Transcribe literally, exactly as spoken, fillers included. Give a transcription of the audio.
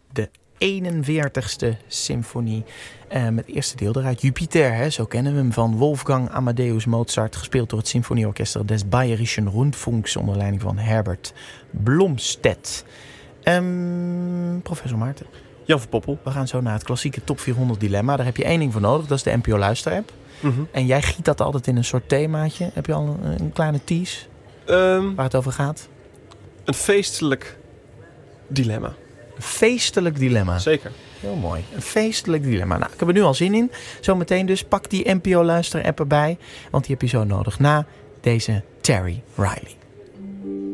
de eenenveertigste symfonie. Uh, met het eerste deel eruit. Jupiter, hè, zo kennen we hem van Wolfgang Amadeus Mozart. Gespeeld door het Symfonieorchester des Bayerischen Rundfunks onder leiding van Herbert Blomstedt. Um, professor Maarten. Jan van Poppel. We gaan zo naar het klassieke top vierhonderd dilemma. Daar heb je één ding voor nodig. Dat is de N P O luisterapp. Mm-hmm. En jij giet dat altijd in een soort themaatje. Heb je al een, een kleine tease Um, waar het over gaat? Een feestelijk dilemma. Een feestelijk dilemma. Zeker. Heel mooi. Een feestelijk dilemma. Nou, ik heb er nu al zin in. Zometeen dus pak die N P O luisterapp erbij. Want die heb je zo nodig na deze Terry Riley.